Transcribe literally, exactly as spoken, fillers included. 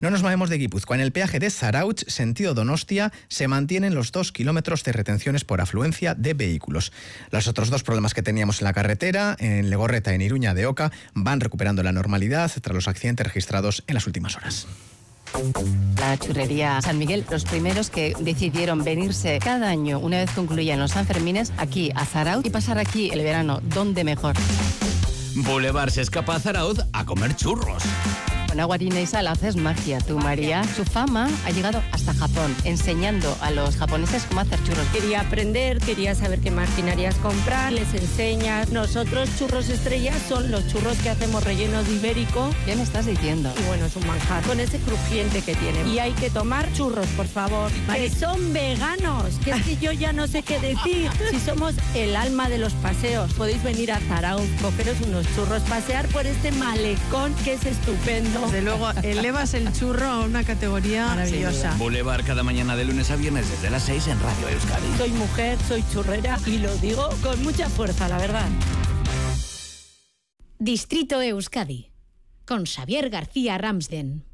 No nos movemos de Guipúzcoa. En el peaje de Zarautz, sentido Donostia, se mantienen los dos kilómetros de retenciones por afluencia de vehículos. Los otros dos problemas que teníamos en la carretera, en Legorreta y en Iruña de Oca, van recuperando la normalidad tras los accidentes registrados en las últimas horas. La churrería San Miguel, los primeros que decidieron venirse cada año, una vez concluían los Sanfermines, aquí a Zarautz y pasar aquí el verano, ¿dónde mejor? Boulevard se escapa a Zarautz a comer churros. Con agua, harina y sal haces magia, tú, María. Su fama ha llegado hasta Japón, enseñando a los japoneses cómo hacer churros. Quería aprender, quería saber qué maquinarias comprar, les enseñas. Nosotros, churros estrellas, son los churros que hacemos rellenos de ibérico. ¿Qué me estás diciendo? Y bueno, es un manjar, con ese crujiente que tiene. Y hay que tomar churros, por favor, que son veganos, que es que yo ya no sé qué decir. Si somos el alma de los paseos, podéis venir a Zarautz, cogeros unos churros, pasear por este malecón que es estupendo. Desde luego, elevas el churro a una categoría maravillosa. Boulevard cada mañana de lunes a viernes desde las seis en Radio Euskadi. Soy mujer, soy churrera y lo digo con mucha fuerza, la verdad. Distrito Euskadi, con Xavier García Ramsden.